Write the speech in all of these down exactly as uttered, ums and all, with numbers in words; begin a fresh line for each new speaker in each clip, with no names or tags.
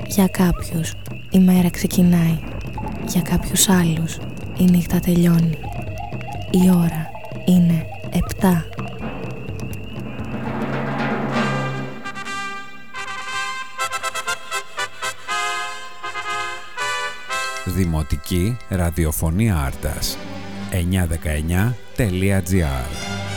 Για κάποιους η μέρα ξεκινάει, για κάποιους άλλους η νύχτα τελειώνει. Η ώρα είναι επτά.
Δημοτική Ραδιοφωνία Άρτας εννιακόσια δεκαεννιά τελεία τζι άρ.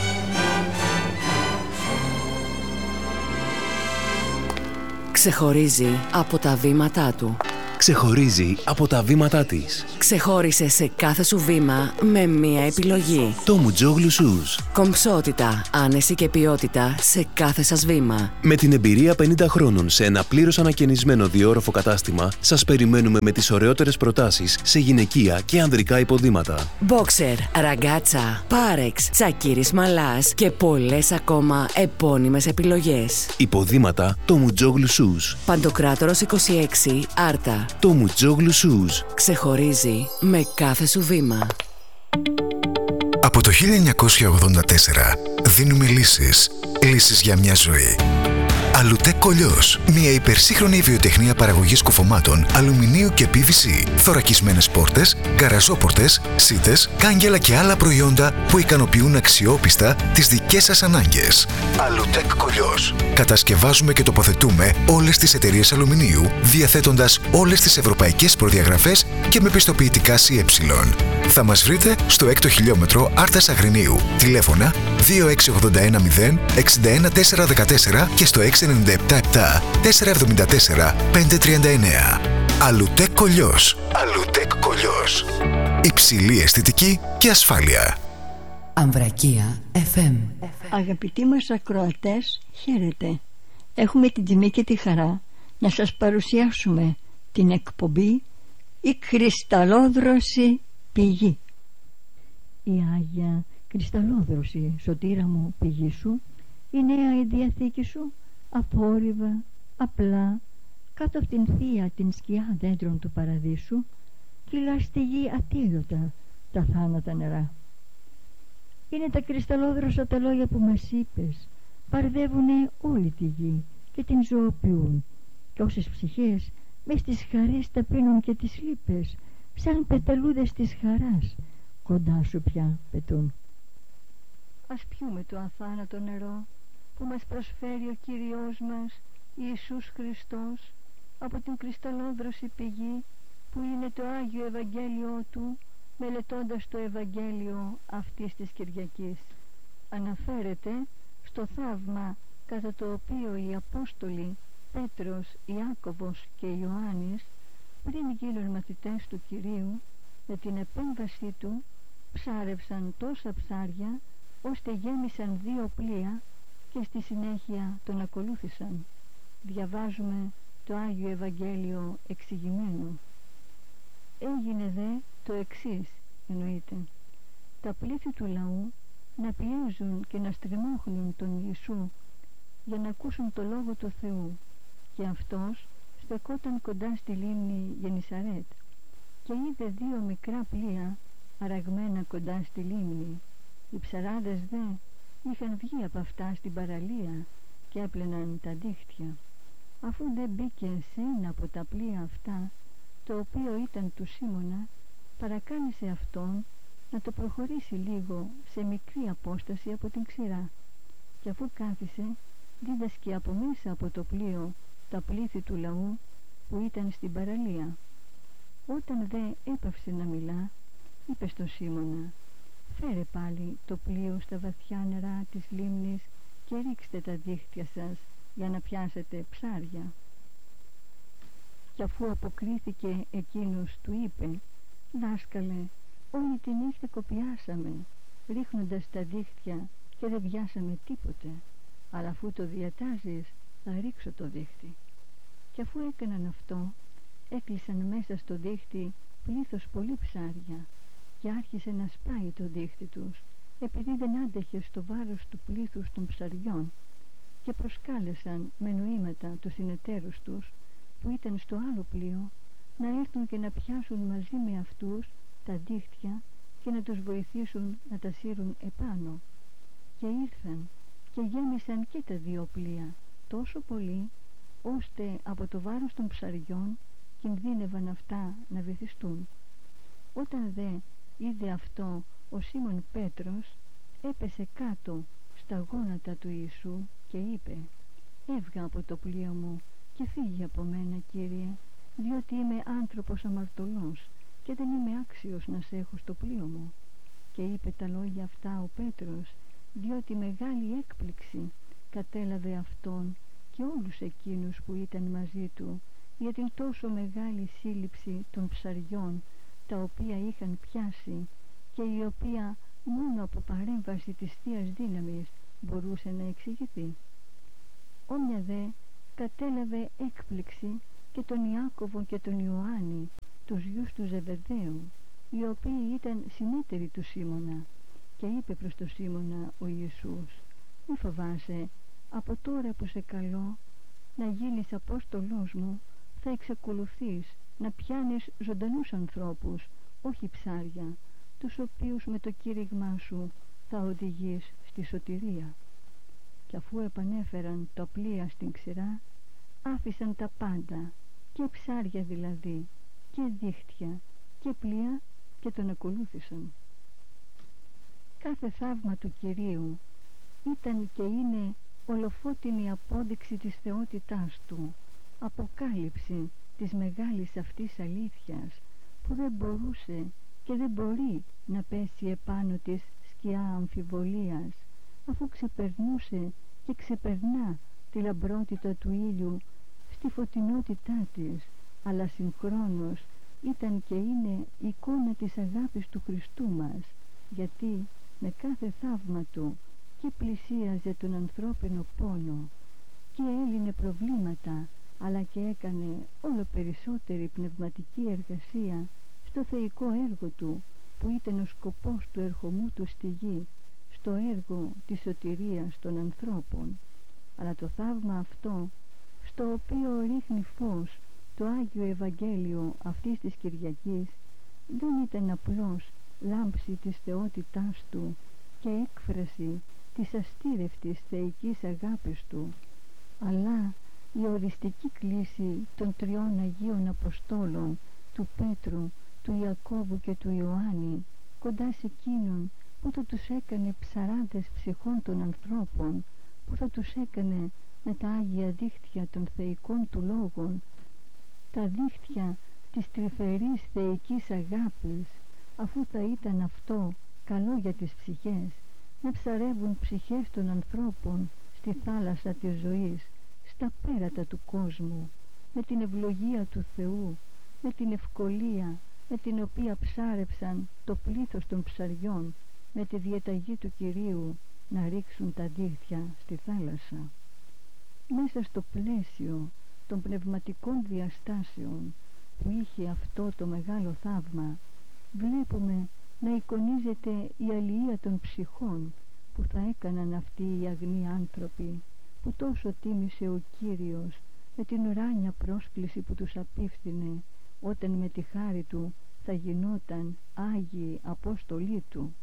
Ξεχωρίζει από τα βήματά του.
Ξεχωρίζει από τα βήματά της.
Ξεχώρισε σε κάθε σου βήμα με μία επιλογή.
Tomujoglu Shoes.
Κομψότητα, άνεση και ποιότητα σε κάθε σας βήμα.
Με την εμπειρία πενήντα χρόνων σε ένα πλήρως ανακαινισμένο διόροφο κατάστημα, σας περιμένουμε με τις ωραιότερες προτάσεις σε γυναικεία και ανδρικά υποδήματα.
Boxer, ραγκάτσα, πάρεξ, τσακίρις μαλάς και πολλές ακόμα επώνυμες επιλογές.
Υποδήματα Tomujoglu Shoes.
Παντοκράτορος είκοσι έξι, Άρτα.
Tomujoglu Shoes.
Ξεχωρίζει με κάθε σου βήμα.
Από το χίλια εννιακόσια ογδόντα τέσσερα δίνουμε λύσεις. Λύσεις για μια ζωή. Αλουτέ Κολλιός. Μια υπερσύγχρονη βιοτεχνία παραγωγής κουφωμάτων, αλουμινίου και πι βι σι. Θωρακισμένες πόρτες, γκαραζόπορτες, σίτες, κάγκελα και άλλα προϊόντα που ικανοποιούν αξιόπιστα τις δικές σας ανάγκες. Αλουτέ Κολλιός. Κατασκευάζουμε και τοποθετούμε όλες τις εταιρείες αλουμινίου, διαθέτοντας όλες τις ευρωπαϊκές προδιαγραφές και με πιστοποιητικά σι ε. Θα μας βρείτε στο έκτο χιλιόμετρο Άρτας Αγρινίου. Τηλέφωνα δύο έξι οκτώ ένα μηδέν έξι ένα τέσσερα ένα τέσσερα και στο έξι εννιά επτά επτά τέσσερα εβδομήντα τέσσερα πέντε τριάντα εννέα. Αλουτέκ Κολλιός. Αλουτέκ Κολλιός. Υψηλή αισθητική και ασφάλεια.
Αμβρακία εφ εμ.
Αγαπητοί μας ακροατές, χαίρετε. Έχουμε την τιμή και τη χαρά να σας παρουσιάσουμε την εκπομπή «Η Κρυσταλλόδρωση Πηγή». Η Άγια Κρυσταλλόδρωση, σωτήρα μου, πηγή σου, η νέα η διαθήκη σου, αθόρυβα, απλά, κάτω από την θεία την σκιά δέντρων του παραδείσου, κυλά στη γη ατίδωτα τα θάνατα νερά. Είναι τα κρυσταλλόδροσα τα λόγια που μας είπες, παρδεύουνε όλη τη γη και την ζωοποιούν, και όσες ψυχές μες στις χαρές ταπείνουν και τις λύπες, σαν πεταλούδες της χαράς, κοντά σου πια πετούν. Ας πιούμε το αθάνατο νερό που μας προσφέρει ο Κύριος μας Ιησούς Χριστός από την κρυσταλλόδροση πηγή που είναι το Άγιο Ευαγγέλιο του, μελετώντας το Ευαγγέλιο αυτής της Κυριακής. Αναφέρεται στο θαύμα κατά το οποίο οι Απόστολοι Πέτρος, Ιάκωβος και Ιωάννης, πριν γίνουν μαθητές του Κυρίου, με την επέμβασή του ψάρευσαν τόσα ψάρια ώστε γέμισαν δύο πλοία και στη συνέχεια τον ακολούθησαν. Διαβάζουμε το Άγιο Ευαγγέλιο εξηγημένο. Έγινε δε το εξής, εννοείται. Τα πλήθη του λαού να πιέζουν και να στριμώχνουν τον Ιησού για να ακούσουν το Λόγο του Θεού, και αυτός στεκόταν κοντά στη λίμνη Γενισαρέτ και είδε δύο μικρά πλοία αραγμένα κοντά στη λίμνη. Οι ψαράδες δε είχαν βγει από αυτά στην παραλία και έπλαιναν τα δίχτυα. Αφού δεν μπήκε σε ένα από τα πλοία αυτά, το οποίο ήταν του Σίμωνα, παρακάλεσε αυτόν να το προχωρήσει λίγο σε μικρή απόσταση από την ξηρά, και αφού κάθισε, δίδασκε από μέσα από το πλοίο τα πλήθη του λαού που ήταν στην παραλία. Όταν δε έπαυσε να μιλά, είπε στο Σίμωνα: «Φέρε πάλι το πλοίο στα βαθιά νερά της λίμνης και ρίξτε τα δίχτυα σας για να πιάσετε ψάρια». Και αφού αποκρίθηκε εκείνος, του είπε: «Δάσκαλε, όλη τη νύχτα κοπιάσαμε ρίχνοντας τα δίχτυα και δεν πιάσαμε τίποτε, αλλά αφού το διατάζεις θα ρίξω το δίχτυ». Και αφού έκαναν αυτό, έκλεισαν μέσα στο δίχτυ πλήθος πολύ ψάρια και άρχισε να σπάει το δίχτυ τους, επειδή δεν άντεχε στο βάρος του πλήθους των ψαριών, και προσκάλεσαν με νοήματα τους συνεταίρους τους που ήταν στο άλλο πλοίο να έρθουν και να πιάσουν μαζί με αυτούς τα δίχτυα και να τους βοηθήσουν να τα σύρουν επάνω. Και ήρθαν και γέμισαν και τα δύο πλοία τόσο πολύ ώστε από το βάρος των ψαριών κινδύνευαν αυτά να βυθιστούν. Όταν δε είδε αυτό ο Σίμων Πέτρος, έπεσε κάτω στα γόνατα του Ιησού και είπε: «Έβγα από το πλοίο μου και φύγει από μένα, Κύριε, διότι είμαι άνθρωπος αμαρτωλός και δεν είμαι άξιος να σε έχω στο πλοίο μου». Και είπε τα λόγια αυτά ο Πέτρος, διότι μεγάλη έκπληξη κατέλαβε αυτόν και όλους εκείνους που ήταν μαζί του για την τόσο μεγάλη σύλληψη των ψαριών τα οποία είχαν πιάσει και η οποία μόνο από παρέμβαση της Θείας Δύναμης μπορούσε να εξηγηθεί. Όμοια δε κατέλαβε έκπληξη και τον Ιάκωβο και τον Ιωάννη, τους γιους του Ζεβεδαίου, οι οποίοι ήταν συνέτεροι του Σίμωνα, και είπε προς τον Σίμωνα ο Ιησούς: «Μη φοβάσαι, από τώρα που σε καλώ να γίνεις Απόστολός μου, θα εξακολουθείς να πιάνεις ζωντανούς ανθρώπους, όχι ψάρια, τους οποίους με το κήρυγμά σου θα οδηγείς στη σωτηρία». Και αφού επανέφεραν τα πλοία στην ξηρά, άφησαν τα πάντα, και ψάρια δηλαδή, και δίχτυα, και πλοία, και τον ακολούθησαν. Κάθε θαύμα του Κυρίου ήταν και είναι ολοφώτινη απόδειξη της θεότητάς του, αποκάλυψη της μεγάλης αυτής αλήθειας που δεν μπορούσε και δεν μπορεί να πέσει επάνω της σκιά αμφιβολίας, αφού ξεπερνούσε και ξεπερνά τη λαμπρότητα του ήλιου στη φωτεινότητά της, αλλά συγχρόνως ήταν και είναι εικόνα της αγάπης του Χριστού μας, γιατί με κάθε θαύμα του και πλησίαζε τον ανθρώπινο πόνο και έλυνε προβλήματα, αλλά και έκανε όλο περισσότερη πνευματική εργασία στο θεϊκό έργο του, που ήταν ο σκοπός του ερχομού του στη γη, στο έργο της σωτηρίας των ανθρώπων. Αλλά το θαύμα αυτό, στο οποίο ρίχνει φως το Άγιο Ευαγγέλιο αυτής της Κυριακής, δεν ήταν απλώς λάμψη της θεότητάς του και έκφραση της αστήρευτης θεϊκής αγάπης του, αλλά η οριστική κλίση των τριών Αγίων Αποστόλων, του Πέτρου, του Ιακώβου και του Ιωάννη, κοντά σε εκείνον που θα τους έκανε ψαράδες ψυχών των ανθρώπων, που θα τους έκανε με τα Άγια δίχτυα των θεϊκών του λόγων, τα δίχτυα της τρυφερής θεϊκής αγάπης, αφού θα ήταν αυτό καλό για τις ψυχές, να ψαρεύουν ψυχές των ανθρώπων στη θάλασσα της ζωής, στα πέρατα του κόσμου, με την ευλογία του Θεού, με την ευκολία με την οποία ψάρεψαν το πλήθος των ψαριών, με τη διαταγή του Κυρίου να ρίξουν τα δίχτυα στη θάλασσα. Μέσα στο πλαίσιο των πνευματικών διαστάσεων που είχε αυτό το μεγάλο θαύμα, βλέπουμε να εικονίζεται η αλληλεία των ψυχών που θα έκαναν αυτοί οι αγνοί άνθρωποι, που τόσο τίμησε ο Κύριος με την ουράνια πρόσκληση που τους απίφθινε, όταν με τη χάρη του θα γινόταν Άγιοι Απόστολοι του.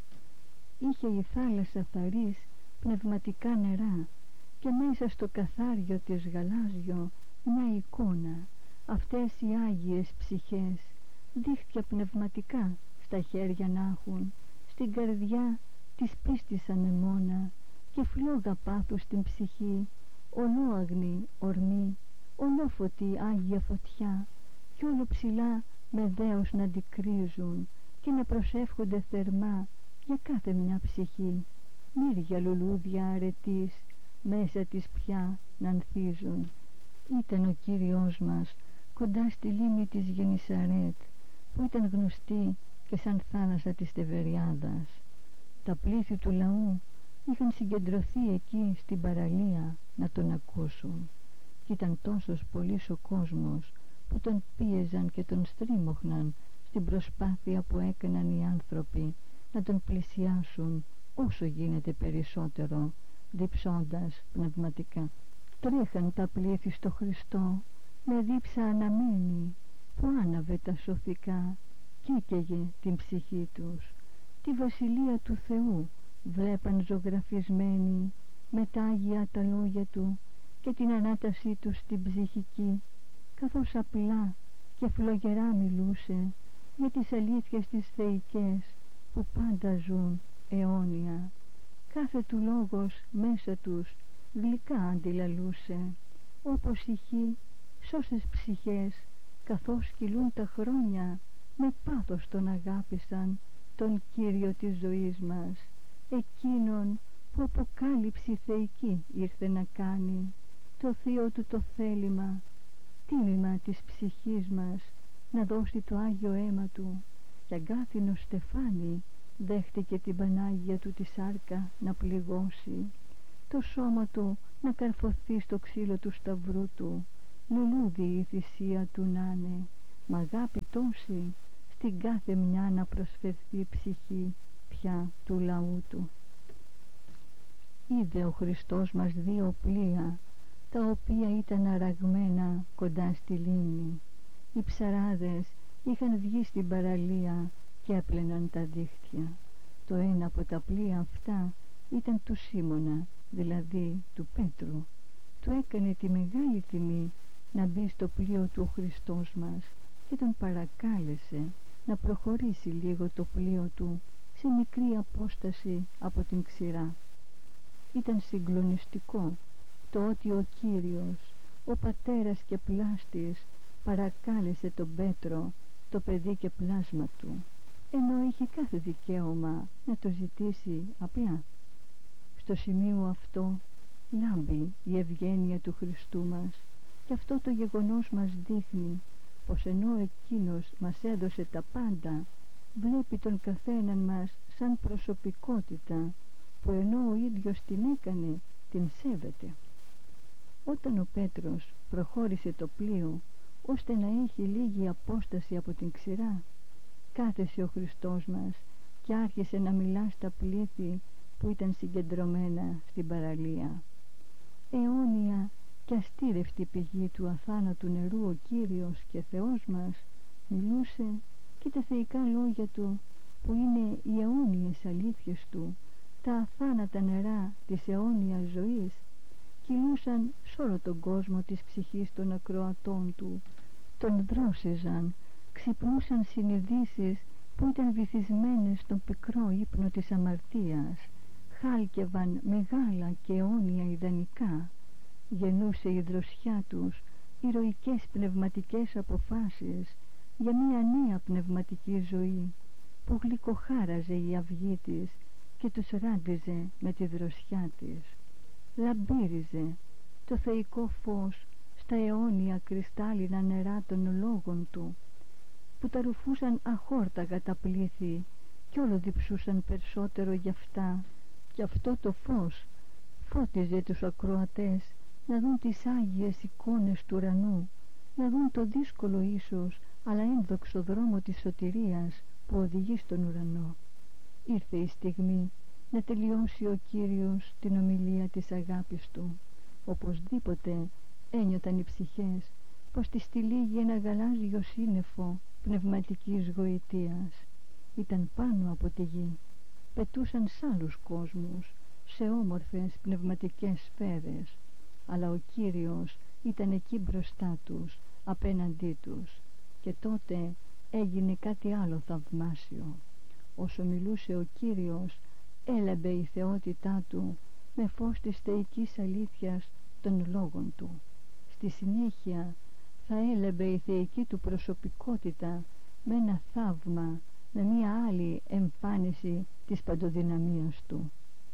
Είχε η θάλασσα θαρής πνευματικά νερά και μέσα στο καθάριο της γαλάζιο μια εικόνα, αυτές οι Άγιες ψυχές, δίχτυα πνευματικά στα χέρια να έχουν, στην καρδιά της πίστης ανεμόνα και φλόγα πάθους στην ψυχή, ολόαγνη ορμή, ολόφωτη Άγια φωτιά, κι όλο ψηλά με δέος να αντικρίζουν και να προσεύχονται θερμά για κάθε μια ψυχή, μύρια λουλούδια αρετής μέσα της πια να ανθίζουν. Ήταν ο Κύριος μας κοντά στη λίμνη της Γενισαρέτ, που ήταν γνωστή και σαν θάλασσα της Τεβεριάδας. Τα πλήθη του λαού είχαν συγκεντρωθεί εκεί στην παραλία να τον ακούσουν, και ήταν τόσος πολύς ο κόσμος που τον πίεζαν και τον στρίμωχναν στην προσπάθεια που έκαναν οι άνθρωποι να τον πλησιάσουν όσο γίνεται περισσότερο, διψώντας πνευματικά. Τρέχαν τα πλήθη στο Χριστό με δίψα αναμένη, που άναβε τα σωθικά και έκαιγε την ψυχή τους. Τη Βασιλεία του Θεού βλέπαν ζωγραφισμένη με τα Άγια τα λόγια του και την ανάτασή τους στην ψυχική, καθώς απλά και φλογερά μιλούσε για τις αλήθειες τις θεϊκές που πάντα ζουν αιώνια. Κάθε του λόγος μέσα τους γλυκά αντιλαλούσε, όπως ηχεί σ' όσες ψυχές καθώς κυλούν τα χρόνια με πάθος τον αγάπησαν τον Κύριο της ζωής μας, εκείνον που αποκάλυψη θεϊκή ήρθε να κάνει, το θείο του το θέλημα, τίμημα της ψυχής μας, να δώσει το Άγιο αίμα του, και αγκάθινο στεφάνι δέχτηκε την Πανάγια του τη σάρκα να πληγώσει, το σώμα του να καρφωθεί στο ξύλο του σταυρού του, λουλούδι η θυσία του να είναι, μ' αγάπη τόση στην κάθε μια να προσφερθεί ψυχή πια του λαού του. Είδε ο Χριστός μας δύο πλοία, τα οποία ήταν αραγμένα κοντά στη λίμνη. Οι ψαράδες είχαν βγει στην παραλία και έπλαιναν τα δίχτυα. Το ένα από τα πλοία αυτά ήταν του Σίμωνα, δηλαδή του Πέτρου. Του έκανε τη μεγάλη τιμή να μπει στο πλοίο του ο Χριστός μας και τον παρακάλεσε να προχωρήσει λίγο το πλοίο του σε μικρή απόσταση από την ξηρά. Ήταν συγκλονιστικό το ότι ο Κύριος, ο πατέρας και πλάστης, παρακάλεσε τον Πέτρο, το παιδί και πλάσμα του, ενώ είχε κάθε δικαίωμα να το ζητήσει απλά. Στο σημείο αυτό λάμπει η ευγένεια του Χριστού μας, και αυτό το γεγονός μας δείχνει πως ενώ εκείνος μας έδωσε τα πάντα, βλέπει τον καθέναν μας σαν προσωπικότητα που ενώ ο ίδιος την έκανε, την σέβεται. Όταν ο Πέτρος προχώρησε το πλοίο ώστε να έχει λίγη απόσταση από την ξηρά, κάθεσε ο Χριστός μας και άρχισε να μιλά στα πλήθη που ήταν συγκεντρωμένα στην παραλία. Αιώνια και αστήρευτη πηγή του αθάνατου νερού ο Κύριος και Θεός μας μιλούσε, και τα θεϊκά λόγια του που είναι οι αιώνιες αλήθειες του, τα αθάνατα νερά της αιώνιας ζωής, κυλούσαν σ' όλο τον κόσμο της ψυχής των ακροατών του, τον δρόσιζαν, ξυπνούσαν συνειδήσεις που ήταν βυθισμένες στον πικρό ύπνο της αμαρτίας, χάλκευαν μεγάλα και αιώνια ιδανικά, γεννούσε η δροσιά τους ηρωικές πνευματικές αποφάσεις για μια νέα πνευματική ζωή που γλυκοχάραζε η αυγή της και τους ράντιζε με τη δροσιά της. Λαμπύριζε το θεϊκό φως στα αιώνια κρυστάλλινα νερά των λόγων του, που τα ρουφούσαν αχόρταγα τα πλήθη κι όλο διψούσαν περισσότερο γι' αυτά, και αυτό το φως φώτιζε τους ακροατές να δουν τις άγιες εικόνες του ουρανού, να δουν το δύσκολο ίσως αλλά ένδοξο δρόμο της σωτηρίας που οδηγεί στον ουρανό. Ήρθε η στιγμή να τελειώσει ο Κύριος την ομιλία της αγάπης του. Οπωσδήποτε ένιωταν οι ψυχές πως τη στηλίγει ένα γαλάζιο σύννεφο πνευματικής γοητείας. Ήταν πάνω από τη γη, πετούσαν σ' άλλους κόσμους, σε όμορφες πνευματικές σφαίρες, αλλά ο Κύριος ήταν εκεί μπροστά τους, απέναντί τους, και τότε έγινε κάτι άλλο θαυμάσιο. Όσο μιλούσε ο Κύριος, έλαμπε η θεότητά του με φως της θεϊκής αλήθειας των λόγων του. Στη συνέχεια θα έλαμπε η θεϊκή του προσωπικότητα με ένα θαύμα, με μία άλλη εμφάνιση της παντοδυναμίας του.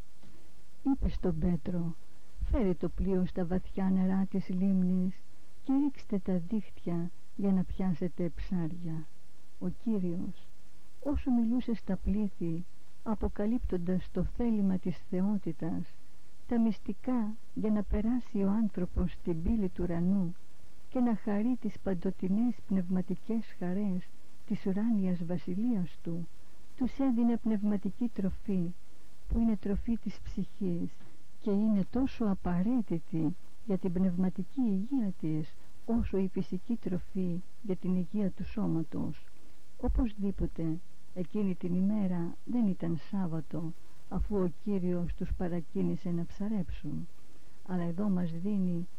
Είπε στον Πέτρο: «Φέρε το πλοίο στα βαθιά νερά της λίμνης και ρίξτε τα δίχτυα για να πιάσετε ψάρια». Ο Κύριος, όσο μιλούσε στα πλήθη, αποκαλύπτοντας το θέλημα της θεότητας, τα μυστικά για να περάσει ο άνθρωπος στην πύλη του ουρανού και να χαρεί τις παντοτινές πνευματικές χαρές της ουράνιας βασιλείας του, τους έδινε πνευματική τροφή που είναι τροφή της ψυχής και είναι τόσο απαραίτητη για την πνευματική υγεία της όσο η φυσική τροφή για την υγεία του σώματος. Οπωσδήποτε εκείνη την ημέρα δεν ήταν Σάββατο, αφού ο Κύριος τους παρακίνησε να ψαρέψουν, αλλά εδώ μας δίνει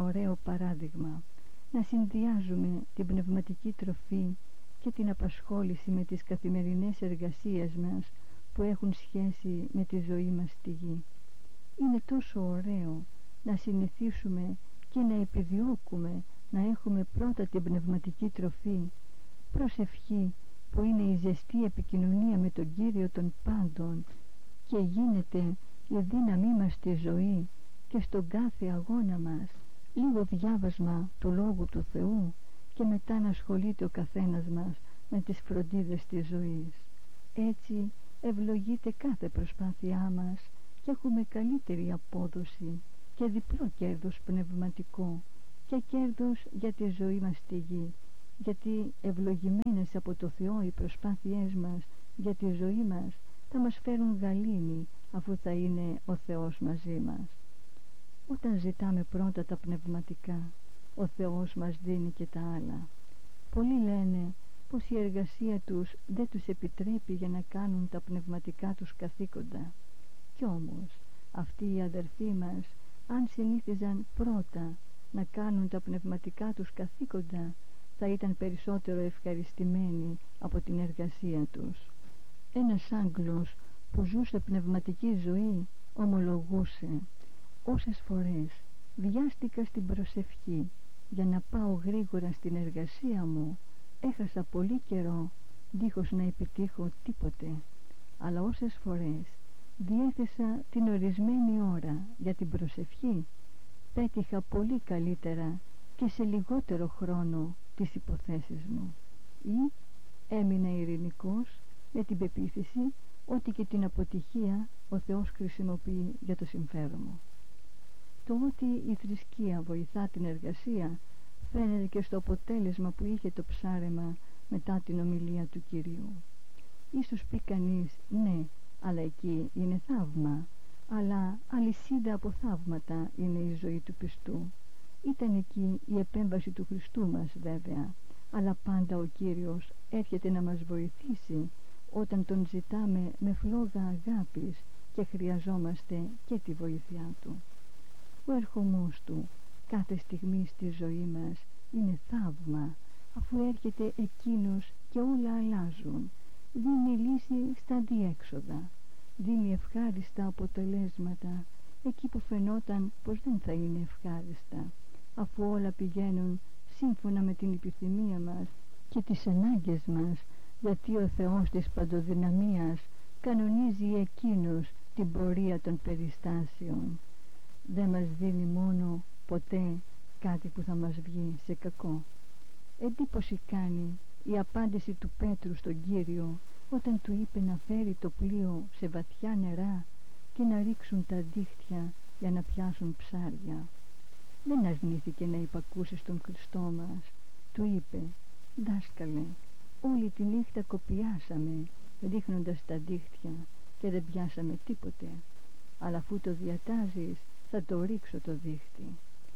ωραίο παράδειγμα, να συνδυάζουμε την πνευματική τροφή και την απασχόληση με τις καθημερινές εργασίες μας που έχουν σχέση με τη ζωή μας στη γη. Είναι τόσο ωραίο να συνηθίσουμε και να επιδιώκουμε να έχουμε πρώτα την πνευματική τροφή, προσευχή που είναι η ζεστή επικοινωνία με τον Κύριο των πάντων και γίνεται η δύναμή μας στη ζωή και στον κάθε αγώνα μας, λίγο διάβασμα του Λόγου του Θεού και μετά να ασχολείται ο καθένας μας με τις φροντίδες της ζωής. Έτσι ευλογείται κάθε προσπάθειά μας και έχουμε καλύτερη απόδοση και διπλό κέρδος πνευματικό και κέρδος για τη ζωή μας στη γη, γιατί ευλογημένες από το Θεό οι προσπάθειές μας για τη ζωή μας θα μας φέρουν γαλήνη, αφού θα είναι ο Θεός μαζί μας. Όταν ζητάμε πρώτα τα πνευματικά, ο Θεός μας δίνει και τα άλλα. Πολλοί λένε πως η εργασία τους δεν τους επιτρέπει για να κάνουν τα πνευματικά τους καθήκοντα. Κι όμως αυτοί οι αδερφοί μας, αν συνήθιζαν πρώτα να κάνουν τα πνευματικά τους καθήκοντα, θα ήταν περισσότερο ευχαριστημένοι από την εργασία τους. Ένας Άγγλος που ζούσε πνευματική ζωή ομολογούσε: «Όσες φορές βιάστηκα στην προσευχή για να πάω γρήγορα στην εργασία μου, έχασα πολύ καιρό δίχως να επιτύχω τίποτε, αλλά όσες φορές διέθεσα την ορισμένη ώρα για την προσευχή, πέτυχα πολύ καλύτερα και σε λιγότερο χρόνο τις υποθέσεις μου». Ή έμεινα ειρηνικός με την πεποίθηση ότι και την αποτυχία ο Θεός χρησιμοποιεί για το συμφέρον μου. Το ότι η θρησκεία βοηθά την εργασία φαίνεται και στο αποτέλεσμα που είχε το ψάρεμα μετά την ομιλία του Κυρίου. Ίσως πει κανείς, ναι, αλλά εκεί είναι θαύμα, αλλά αλυσίδα από θαύματα είναι η ζωή του πιστού. Ήταν εκεί η επέμβαση του Χριστού μας βέβαια, αλλά πάντα ο Κύριος έρχεται να μας βοηθήσει όταν τον ζητάμε με φλόγα αγάπης και χρειαζόμαστε και τη βοήθειά του. Ο ερχομός του κάθε στιγμή στη ζωή μας είναι θαύμα, αφού έρχεται εκείνος και όλα αλλάζουν. Δίνει λύση στα διέξοδα, δίνει ευχάριστα αποτελέσματα εκεί που φαινόταν πως δεν θα είναι ευχάριστα, αφού όλα πηγαίνουν σύμφωνα με την επιθυμία μας και τις ανάγκες μας, γιατί ο Θεός της παντοδυναμίας κανονίζει εκείνος την πορεία των περιστάσεων. Δεν μας δίνει μόνο ποτέ κάτι που θα μας βγει σε κακό. Εντύπωση κάνει η απάντηση του Πέτρου στον Κύριο όταν του είπε να φέρει το πλοίο σε βαθιά νερά και να ρίξουν τα δίχτυα για να πιάσουν ψάρια. Δεν αρνήθηκε να υπακούσει στον Χριστό μας. Του είπε: «Δάσκαλε, όλη τη νύχτα κοπιάσαμε ρίχνοντας τα δίχτυα και δεν πιάσαμε τίποτε, αλλά αφού το διατάζεις θα το ρίξω το δίχτυ».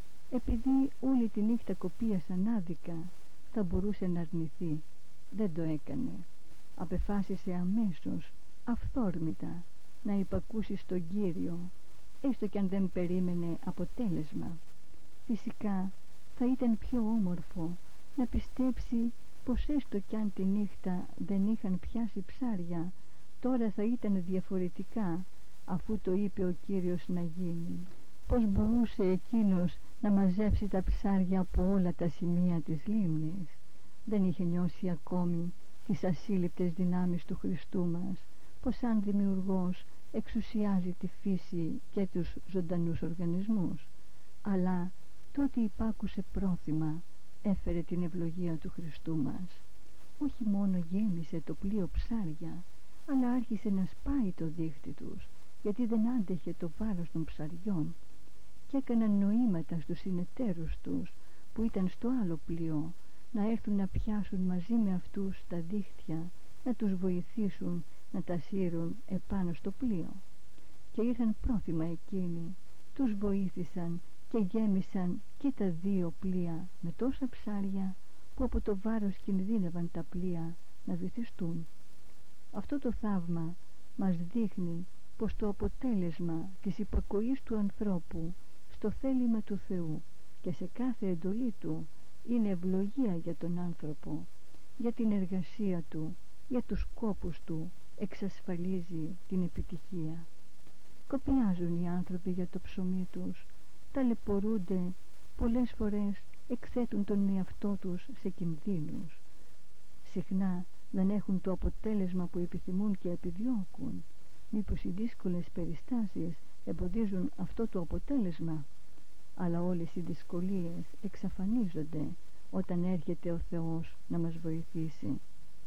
Επειδή όλη τη νύχτα κοπίασαν άδικα, θα μπορούσε να αρνηθεί. Δεν το έκανε. Απεφάσισε αμέσως, αυθόρμητα, να υπακούσει στον Κύριο, έστω κι αν δεν περίμενε αποτέλεσμα. Φυσικά θα ήταν πιο όμορφο να πιστέψει πως έστω κι αν τη νύχτα δεν είχαν πιάσει ψάρια, τώρα θα ήταν διαφορετικά, αφού το είπε ο Κύριος να γίνει. Πως μπορούσε εκείνος να μαζέψει τα ψάρια από όλα τα σημεία της λίμνης? Δεν είχε νιώσει ακόμη τις ασύλληπτες δυνάμεις του Χριστού μας, πως σαν δημιουργός εξουσιάζει τη φύση και τους ζωντανούς οργανισμούς. Αλλά τότε υπάκουσε πρόθυμα, έφερε την ευλογία του Χριστού μας. Όχι μόνο γέμισε το πλοίο ψάρια, αλλά άρχισε να σπάει το δίχτυ τους, γιατί δεν άντεχε το βάρος των ψαριών, και έκαναν νοήματα στους συνεταίρους τους που ήταν στο άλλο πλοίο να έρθουν να πιάσουν μαζί με αυτούς τα δίχτυα, να τους βοηθήσουν να τα σύρουν επάνω στο πλοίο. Και ήρθαν πρόθυμα εκείνοι, τους βοήθησαν και γέμισαν και τα δύο πλοία με τόσα ψάρια που από το βάρος κινδύνευαν τα πλοία να βυθιστούν. Αυτό το θαύμα μας δείχνει πως το αποτέλεσμα της υπακοής του ανθρώπου στο θέλημα του Θεού και και σε κάθε εντολή του είναι ευλογία για τον άνθρωπο, για την εργασία του, για τους σκόπους του, εξασφαλίζει την επιτυχία. Κοπιάζουν οι άνθρωποι για το ψωμί τους, ταλαιπωρούνται, πολλές φορές εκθέτουν τον εαυτό τους σε κινδύνους. Συχνά δεν έχουν το αποτέλεσμα που επιθυμούν και επιδιώκουν. Μήπως οι δύσκολες περιστάσεις εμποδίζουν αυτό το αποτέλεσμα? Αλλά όλες οι δυσκολίες εξαφανίζονται όταν έρχεται ο Θεός να μας βοηθήσει.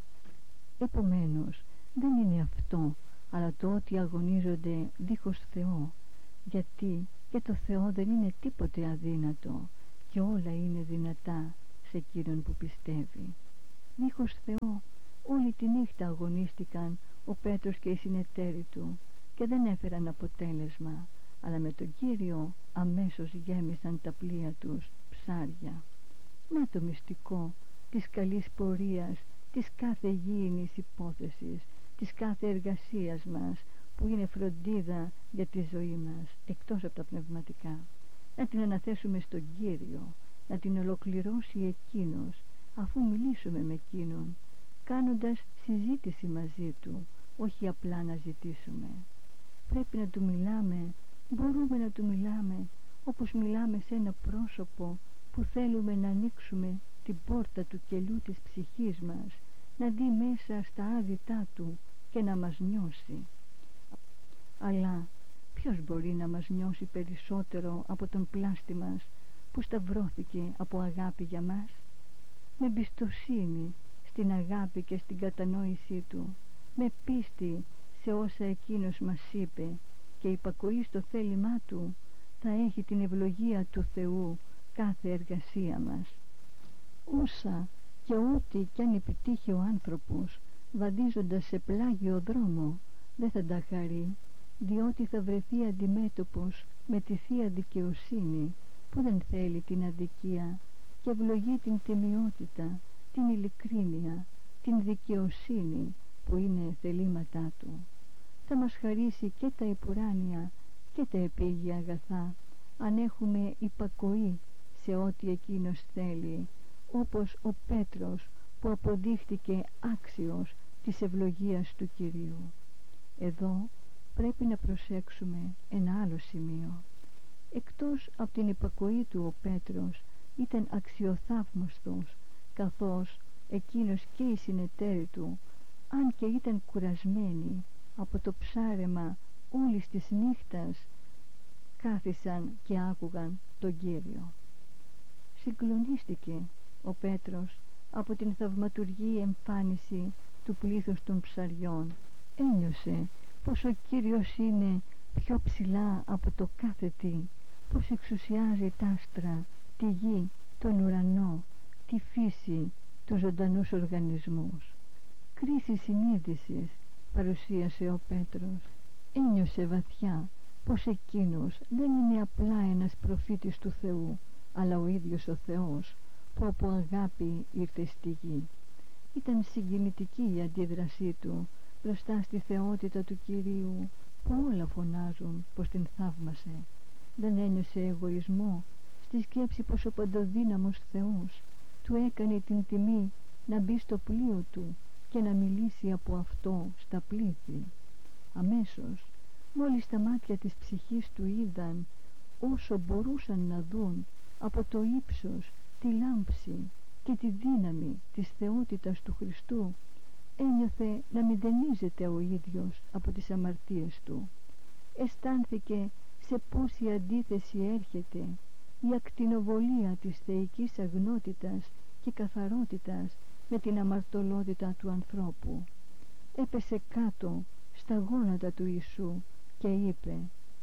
Επομένως, δεν είναι αυτό, αλλά το ότι αγωνίζονται δίχως Θεό, γιατί για το Θεό δεν είναι τίποτε αδύνατο και όλα είναι δυνατά σε Κύριον που πιστεύει. Δίχως Θεό όλη τη νύχτα αγωνίστηκαν ο Πέτρος και οι συνεταίροι του και δεν έφεραν αποτέλεσμα, αλλά με τον Κύριο αμέσως γέμισαν τα πλοία τους ψάρια. Να το μυστικό της καλής πορείας, της κάθε γήινης υπόθεσης, της κάθε εργασίας μας, που είναι φροντίδα για τη ζωή μας εκτός από τα πνευματικά. Να την αναθέσουμε στον Κύριο, να την ολοκληρώσει Εκείνος, αφού μιλήσουμε με Εκείνον, κάνοντας συζήτηση μαζί Του, όχι απλά να ζητήσουμε. Πρέπει να Του μιλάμε, μπορούμε να Του μιλάμε όπως μιλάμε σε ένα πρόσωπο που θέλουμε να ανοίξουμε την πόρτα του κελιού της ψυχής μας, να δει μέσα στα άδειτά Του και να μας νιώσει. Αλλά ποιος μπορεί να μας νιώσει περισσότερο από τον πλάστη μας που σταυρώθηκε από αγάπη για μας? Με εμπιστοσύνη στην αγάπη και στην κατανόησή Του, με πίστη σε όσα Εκείνος μας είπε και υπακοή στο θέλημά Του, θα έχει την ευλογία του Θεού κάθε εργασία μας. Όσα και ό,τι κι αν επιτύχει ο άνθρωπος βαδίζοντας σε πλάγιο δρόμο, δεν θα τα χαρεί, διότι θα βρεθεί αντιμέτωπος με τη Θεία Δικαιοσύνη που δεν θέλει την αδικία και ευλογεί την τιμιότητα, την ειλικρίνεια, την δικαιοσύνη που είναι θελήματά Του. Θα μας χαρίσει και τα υπουράνια και τα επίγεια αγαθά, αν έχουμε υπακοή σε ό,τι Εκείνος θέλει, όπως ο Πέτρος που αποδείχτηκε άξιος της ευλογίας του Κυρίου. Εδώ πρέπει να προσέξουμε ένα άλλο σημείο. Εκτός από την υπακοή του ο Πέτρος ήταν αξιοθαύμαστος, καθώς εκείνος και οι συνεταίροι του, αν και ήταν κουρασμένοι από το ψάρεμα όλης της νύχτας, κάθισαν και άκουγαν τον Κύριο. Συγκλονίστηκε ο Πέτρος από την θαυματουργή εμφάνιση του πλήθους των ψαριών. Ένιωσε πως ο Κύριος είναι πιο ψηλά από το κάθε τι, πως εξουσιάζει τα άστρα, τη γη, τον ουρανό, τη φύση, τους ζωντανούς οργανισμούς. Κρίση συνείδησης παρουσίασε ο Πέτρος. Ένιωσε βαθιά πως εκείνος δεν είναι απλά ένας προφήτης του Θεού, αλλά ο ίδιος ο Θεός που από αγάπη ήρθε στη γη. Ήταν συγκινητική η αντίδρασή του μπροστά στη θεότητα του Κυρίου, που όλα φωνάζουν πως την θαύμασε. Δεν ένιωσε εγωισμό στη σκέψη πως ο παντοδύναμος Θεός του έκανε την τιμή να μπει στο πλοίο του και να μιλήσει από αυτό στα πλήθη. Αμέσως, μόλις τα μάτια της ψυχής του είδαν όσο μπορούσαν να δουν από το ύψος, τη λάμψη και τη δύναμη της θεότητας του Χριστού, ένιωθε να μηδενίζεται ο ίδιος από τις αμαρτίες του. Αισθάνθηκε σε πόση αντίθεση έρχεται η ακτινοβολία της θεϊκής αγνότητας και καθαρότητας με την αμαρτωλότητα του ανθρώπου. Έπεσε κάτω στα γόνατα του Ιησού και είπε: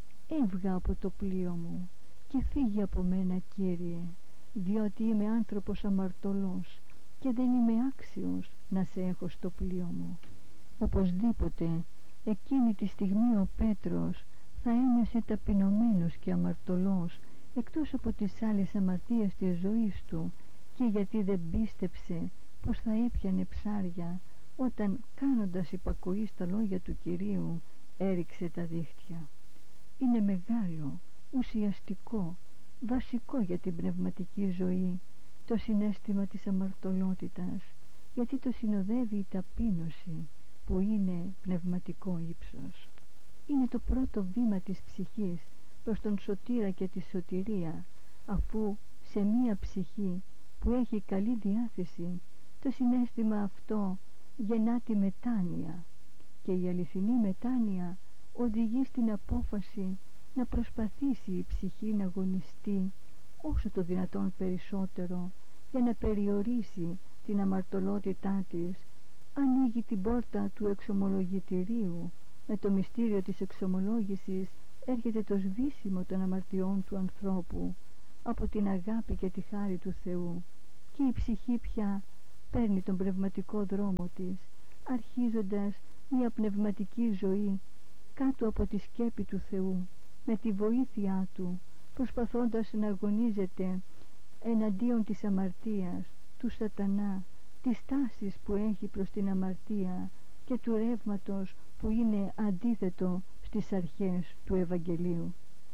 «Έβγα από το πλοίο μου και φύγε από μένα, Κύριε, διότι είμαι άνθρωπος αμαρτωλός και δεν είμαι άξιος να σε έχω στο πλοίο μου». Οπωσδήποτε εκείνη τη στιγμή ο Πέτρος θα ένιωσε ταπεινωμένος και αμαρτωλός, εκτός από τις άλλες αμαρτίες της ζωής του, και γιατί δεν πίστεψε πως θα έπιανε ψάρια όταν, κάνοντας υπακοή στα λόγια του Κυρίου, έριξε τα δίχτυα. Είναι μεγάλο, ουσιαστικό βασικό για την πνευματική ζωή, το συναίσθημα της αμαρτωλότητας, γιατί το συνοδεύει η ταπείνωση που είναι πνευματικό ύψος. Είναι το πρώτο βήμα της ψυχής προς τον σωτήρα και τη σωτηρία, αφού σε μία ψυχή που έχει καλή διάθεση το συναίσθημα αυτό γεννά τη μετάνοια, και η αληθινή μετάνοια οδηγεί στην απόφαση να προσπαθήσει η ψυχή να αγωνιστεί όσο το δυνατόν περισσότερο για να περιορίσει την αμαρτωλότητά της. Ανοίγει την πόρτα του εξομολογητηρίου. Με το μυστήριο της εξομολόγησης έρχεται το σβήσιμο των αμαρτιών του ανθρώπου από την αγάπη και τη χάρη του Θεού, και η ψυχή πια παίρνει τον πνευματικό δρόμο της, αρχίζοντας μια πνευματική ζωή κάτω από τη σκέπη του Θεού, με τη βοήθειά Του, προσπαθώντας να αγωνίζεται εναντίον της αμαρτίας, του σατανά, της τάσης που έχει προς την αμαρτία και του ρεύματος που είναι αντίθετο στις αρχές του Ευαγγελίου.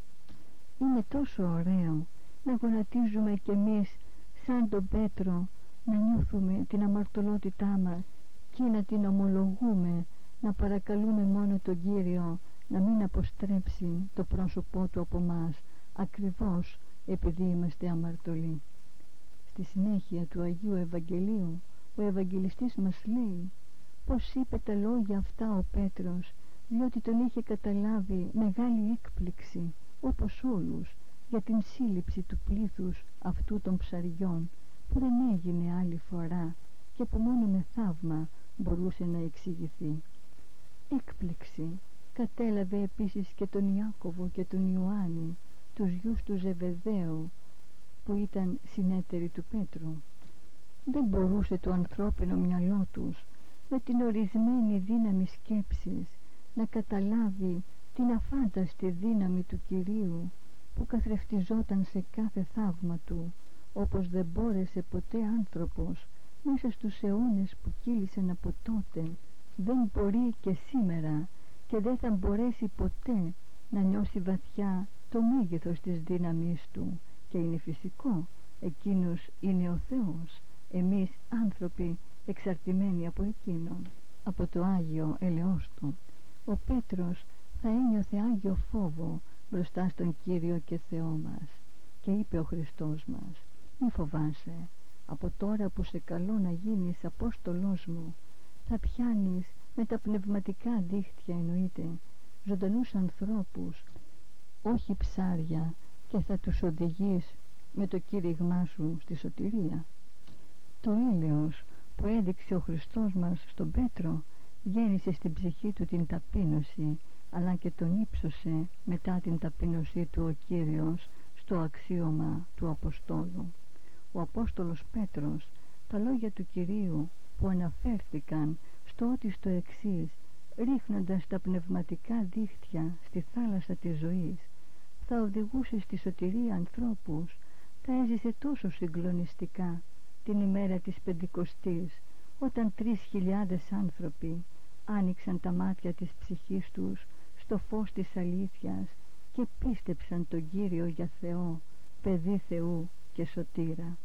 Είναι τόσο ωραίο να γονατίζουμε κι εμείς σαν τον Πέτρο, να νιώθουμε την αμαρτωλότητά μας και να την ομολογούμε, να παρακαλούμε μόνο τον Κύριο να μην αποστρέψει το πρόσωπό Του από μας, ακριβώς επειδή είμαστε αμαρτωλοί. Στη συνέχεια του Αγίου Ευαγγελίου ο Ευαγγελιστής μας λέει πως είπε τα λόγια αυτά ο Πέτρος, διότι τον είχε καταλάβει μεγάλη έκπληξη, όπως όλους, για την σύλληψη του πλήθους αυτού των ψαριών, που δεν έγινε άλλη φορά και που μόνο με θαύμα μπορούσε να εξηγηθεί. Έκπληξη κατέλαβε επίσης και τον Ιάκωβο και τον Ιωάννη, τους γιους του Ζεβεδαίου, που ήταν συνέτεροι του Πέτρου. Δεν μπορούσε το ανθρώπινο μυαλό τους με την ορισμένη δύναμη σκέψης να καταλάβει την αφάνταστη δύναμη του Κυρίου, που καθρεφτιζόταν σε κάθε θαύμα Του, όπως δεν μπόρεσε ποτέ άνθρωπος μέσα στους αιώνες που κύλησαν από τότε, δεν μπορεί και σήμερα και δεν θα μπορέσει ποτέ να νιώσει βαθιά το μέγεθος της δύναμης Του, και είναι φυσικό, εκείνος είναι ο Θεός, εμείς άνθρωποι εξαρτημένοι από Εκείνον, από το Άγιο ελεός Του. Ο Πέτρος θα ένιωθε Άγιο φόβο μπροστά στον Κύριο και Θεό μας, και είπε ο Χριστός μας: μη φοβάσαι, από τώρα που σε καλώ να γίνεις Απόστολός μου, θα πιάνεις με τα πνευματικά δίχτυα, εννοείται, ζωντανούς ανθρώπους, όχι ψάρια, και θα τους οδηγείς με το κήρυγμά σου στη σωτηρία. Το έλεος που έδειξε ο Χριστός μας στον Πέτρο γέννησε στην ψυχή του την ταπείνωση, αλλά και τον ύψωσε μετά την ταπείνωσή του ο Κύριος στο αξίωμα του Αποστόλου. Ο Απόστολος Πέτρος, τα λόγια του Κυρίου που αναφέρθηκαν στο ότι στο εξής, ρίχνοντας τα πνευματικά δίχτυα στη θάλασσα της ζωής, θα οδηγούσε στη σωτηρία ανθρώπους, τα έζησε τόσο συγκλονιστικά την ημέρα της Πεντηκοστής, όταν τρεις χιλιάδες άνθρωποι άνοιξαν τα μάτια της ψυχής τους στο φως της αλήθειας και πίστεψαν τον Κύριο για Θεό, παιδί Θεού και σωτήρα.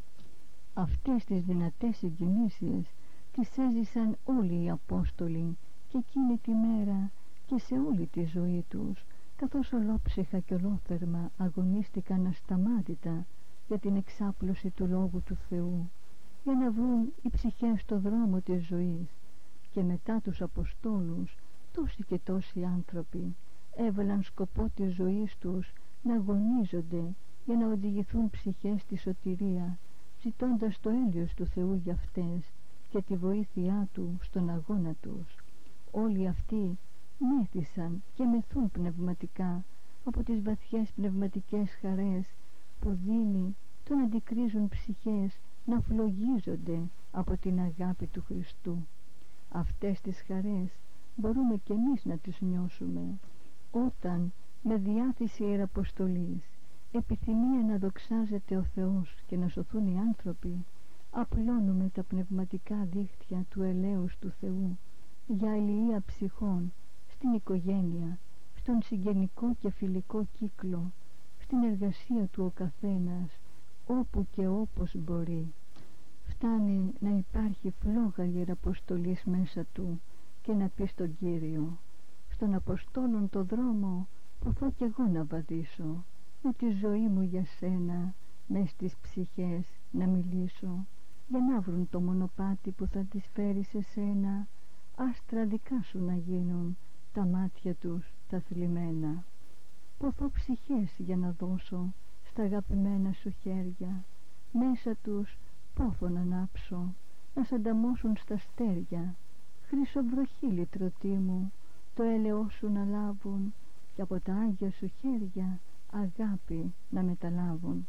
Αυτές τις δυνατές συγκινήσεις τις έζησαν όλοι οι Απόστολοι και εκείνη τη μέρα και σε όλη τη ζωή τους, καθώς ολόψυχα και ολόθερμα αγωνίστηκαν ασταμάτητα για την εξάπλωση του Λόγου του Θεού, για να βρουν οι ψυχές στο δρόμο της ζωής. Και μετά τους Αποστόλους τόσοι και τόσοι άνθρωποι έβαλαν σκοπό της ζωής τους να αγωνίζονται για να οδηγηθούν ψυχές στη σωτηρία, ζητώντας το έλεος του Θεού για αυτές και τη βοήθειά Του στον αγώνα τους. Όλοι αυτοί μέθησαν και μεθούν πνευματικά από τις βαθιές πνευματικές χαρές που δίνει το να αντικρίζουν ψυχές να φλογίζονται από την αγάπη του Χριστού. Αυτές τις χαρές μπορούμε και εμείς να τις νιώσουμε όταν με διάθεση ιεραποστολής, επιθυμία να δοξάζεται ο Θεός και να σωθούν οι άνθρωποι, απλώνουμε τα πνευματικά δίχτυα του ελέους του Θεού για αλληλεία ψυχών στην οικογένεια, στον συγγενικό και φιλικό κύκλο, στην εργασία του ο καθένας, όπου και όπως μπορεί. Φτάνει να υπάρχει φλόγα ιεραποστολής μέσα του και να πει στον Κύριο: στον Αποστόλων το δρόμο ποθώ κι εγώ να βαδίσω, με τη ζωή μου για σένα μες στις ψυχές να μιλήσω, για να βρουν το μονοπάτι που θα τις φέρει σε σένα, άστρα δικά σου να γίνουν τα μάτια τους τα θλιμμένα. Ποθώ ψυχές για να δώσω στα αγαπημένα σου χέρια, μέσα τους πόθο να ανάψω, να σ' ανταμώσουν στα στέρια, χρυσοβροχή λυτρωτή μου, το έλεος σου να λάβουν και από τα Άγια σου χέρια αγάπη να μεταλάβουν.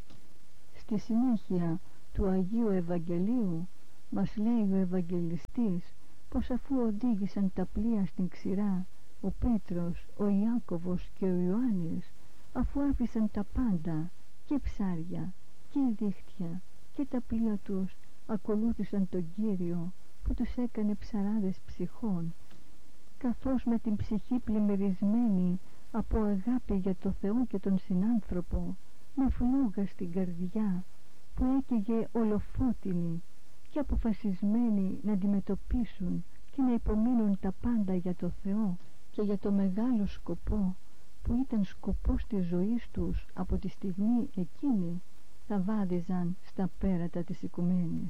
Στη συνέχεια του Αγίου Ευαγγελίου μας λέει ο Ευαγγελιστής πως αφού οδήγησαν τα πλοία στην ξηρά ο Πέτρος, ο Ιάκωβος και ο Ιωάννης, αφού άφησαν τα πάντα και ψάρια και δίχτυα και τα πλοία τους, ακολούθησαν τον Κύριο που τους έκανε ψαράδες ψυχών, καθώς με την ψυχή πλημμυρισμένη από αγάπη για το Θεό και τον συνάνθρωπο, με φλόγα στην καρδιά που έκαιγε ολοφώτινη και αποφασισμένοι να αντιμετωπίσουν και να υπομείνουν τα πάντα για το Θεό και για το μεγάλο σκοπό που ήταν σκοπός της ζωής τους από τη στιγμή εκείνη, θα βάδιζαν στα πέρατα της οικουμένης.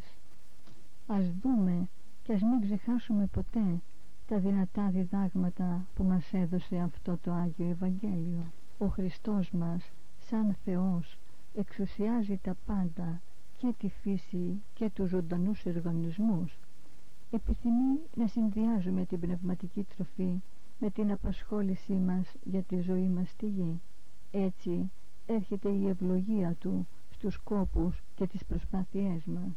Ας δούμε και ας μην ξεχάσουμε ποτέ τα δυνατά διδάγματα που μας έδωσε αυτό το Άγιο Ευαγγέλιο. Ο Χριστός μας σαν Θεός εξουσιάζει τα πάντα, και τη φύση και τους ζωντανούς οργανισμούς. Επιθυμεί να συνδυάζουμε την πνευματική τροφή με την απασχόλησή μας για τη ζωή μας στη γη. Έτσι έρχεται η ευλογία Του στους σκόπους και τις προσπάθειές μας.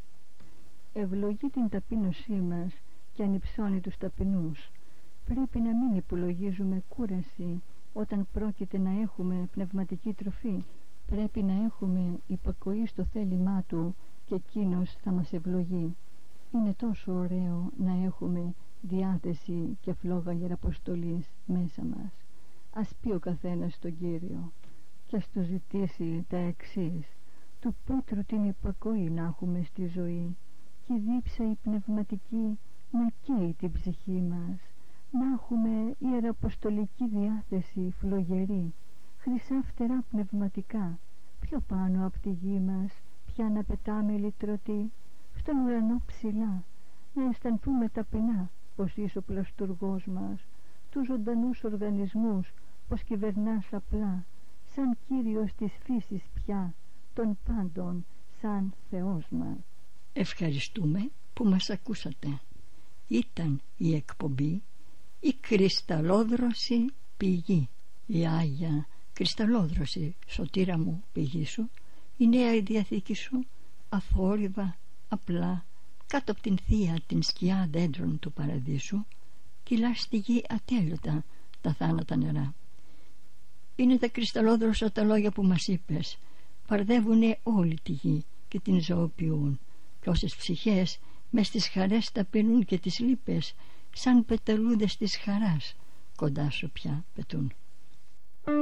Ευλογεί την ταπείνωσή μας και ανυψώνει τους ταπεινούς. Πρέπει να μην υπολογίζουμε κούραση όταν πρόκειται να έχουμε πνευματική τροφή. Πρέπει να έχουμε υπακοή στο θέλημά Του και εκείνος θα μας ευλογεί. Είναι τόσο ωραίο να έχουμε διάθεση και φλόγα ιεραποστολής μέσα μας. Ας πει ο καθένας στον Κύριο και ας του ζητήσει τα εξής: του Πέτρου την υπακοή να έχουμε στη ζωή και η δίψα η πνευματική να καίει την ψυχή μας, να έχουμε ιεραποστολική διάθεση φλογερή, χρυσά φτερά πνευματικά, πιο πάνω από τη γη μας πια να πετάμε λυτρωτή, στον ουρανό ψηλά, να αισθανθούμε ταπεινά πως είσαι ο πλαστουργός μας, τους ζωντανούς οργανισμούς πως κυβερνάς απλά, σαν Κύριος της φύσης πια, των πάντων σαν Θεός μας.
Ευχαριστούμε που μας ακούσατε. Ήταν η εκπομπή «Η κρυσταλλόδρωση πηγή». Η Άγια κρυσταλλόδρωση, σωτήρα μου, πηγή σου, η Νέα Διαθήκη σου, αθόρυβα, απλά, κάτω από την θεία την σκιά δέντρων του παραδείσου, κυλά στη γη ατέλειωτα τα θάνατα νερά. Είναι τα κρυσταλλόδροσα τα λόγια που μας είπες, παρδεύουνε όλη τη γη και την ζωοποιούν, και όσες ψυχές μες στις χαρές ταπεινούν και τις λύπες, σαν πεταλούδες της χαράς κοντά σου πια πετούν.